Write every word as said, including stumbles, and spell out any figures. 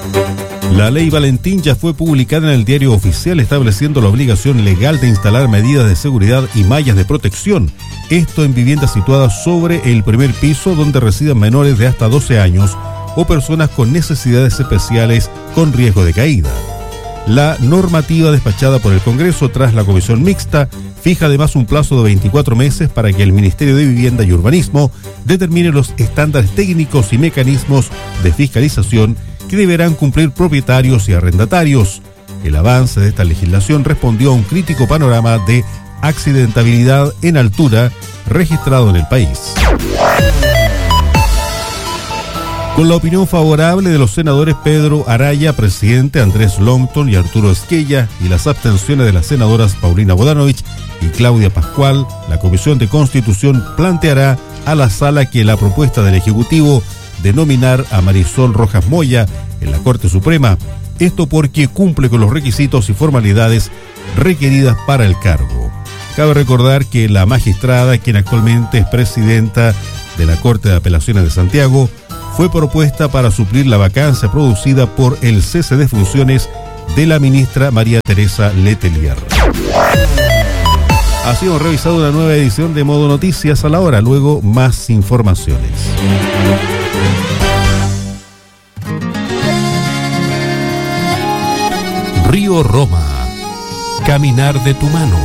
La ley Valentín ya fue publicada en el Diario Oficial, estableciendo la obligación legal de instalar medidas de seguridad y mallas de protección. Esto en viviendas situadas sobre el primer piso donde residan menores de hasta doce años o personas con necesidades especiales con riesgo de caída. La normativa despachada por el Congreso tras la comisión mixta fija además un plazo de veinticuatro meses para que el Ministerio de Vivienda y Urbanismo determine los estándares técnicos y mecanismos de fiscalización que deberán cumplir propietarios y arrendatarios. El avance de esta legislación respondió a un crítico panorama de accidentabilidad en altura registrado en el país. Con la opinión favorable de los senadores Pedro Araya, presidente, Andrés Longton y Arturo Esquella, y las abstenciones de las senadoras Paulina Bodanovich y Claudia Pascual, la Comisión de Constitución planteará a la Sala que la propuesta del Ejecutivo de nominar a Marisol Rojas Moya en la Corte Suprema, esto porque cumple con los requisitos y formalidades requeridas para el cargo. Cabe recordar que la magistrada, quien actualmente es presidenta de la Corte de Apelaciones de Santiago, fue propuesta para suplir la vacancia producida por el cese de funciones de la ministra María Teresa Letelier. Así hemos revisado una nueva edición de Modo Noticias a la hora, luego más informaciones. Río Roma. Caminar de tu mano.